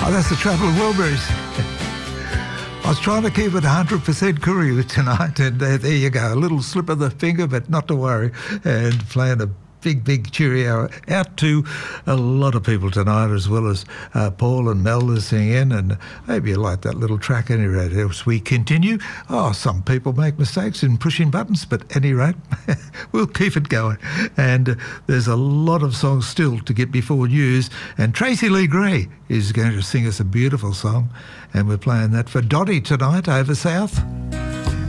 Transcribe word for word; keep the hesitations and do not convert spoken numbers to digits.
Oh, that's the Traveller Wilburys. I was trying to keep it one hundred percent Koori tonight, and uh, there you go, a little slip of the finger, but not to worry, and playing a big, big cheerio out to a lot of people tonight, as well as uh, Paul and Mel listening in, and maybe you like that little track any rate. As we continue, oh, some people make mistakes in pushing buttons, but at any rate, we'll keep it going. And uh, there's a lot of songs still to get before news, and Tracy Lee Gray is going to sing us a beautiful song, and we're playing that for Dottie tonight over south.